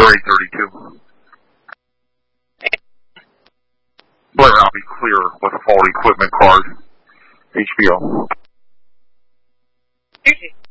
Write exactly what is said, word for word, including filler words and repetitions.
Blair eight thirty-two. Blair, I'll be clear with a faulty equipment card. H B O. Excuse me.